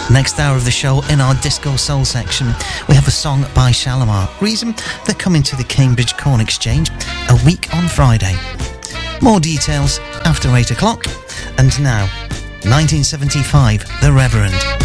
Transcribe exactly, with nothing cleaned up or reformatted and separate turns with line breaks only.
Next hour of the show, in our Disco Soul section, we have a song by Shalimar. Reason? They're coming to the Cambridge Corn Exchange a week on Friday. More details after eight o'clock. And now, nineteen seventy-five, The Reverend.